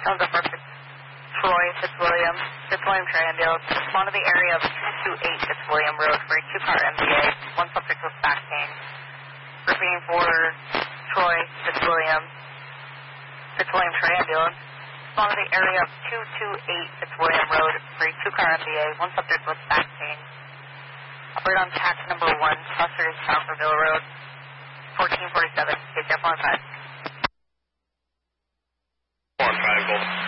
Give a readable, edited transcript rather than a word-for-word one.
I'll go first. Troy, Fitzwilliam, Troy Ambulance. Respond to the area of 228 Fitzwilliam Road for a 2-car MVA. One subject with back pain. Repeating for Troy, Fitzwilliam, Troy Ambulance. Respond to the area of 228 Fitzwilliam Road for a 2-car MVA. One subject with back pain. Operate on tax number 1, cluster is Southville Road, 1447, KCF 1-5. 1-5, Golden.